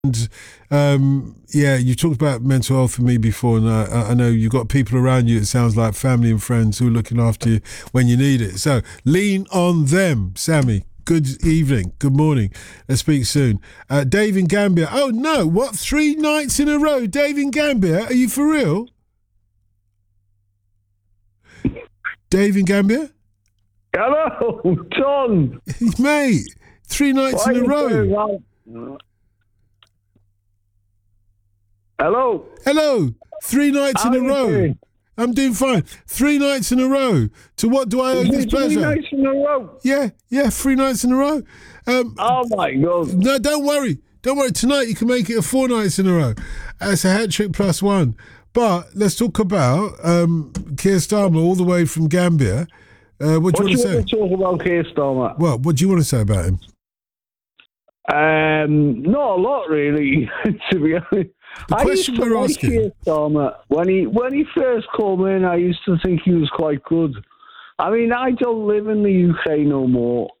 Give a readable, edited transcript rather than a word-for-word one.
And you talked about mental health for me before, and I know you've got people around you, it sounds like family and friends who are looking after you when you need it. So lean on them. Sammy, good evening, good morning. Let's speak soon. Dave in Gambia. Oh no, what? 3 nights in a row? Dave in Gambia? Are you for real? Dave in Gambia? Hello, John. Mate, 3 nights in a row. Hello. 3 nights in a row. Doing? I'm doing fine. 3 nights in a row. To what do I owe this pleasure? 3 nights in a row? Yeah, 3 nights in a row. Oh, my God. No, don't worry. Tonight you can make it 4 nights in a row. It's a hat trick plus one. But let's talk about Keir Starmer all the way from Gambia. What do you want to say? What do you want to talk about Keir Starmer? Well, what do you want to say about him? Not a lot, really, to be honest. The question we're asking. Keir Starmer. When he first came in, I used to think he was quite good. I mean, I don't live in the UK no more,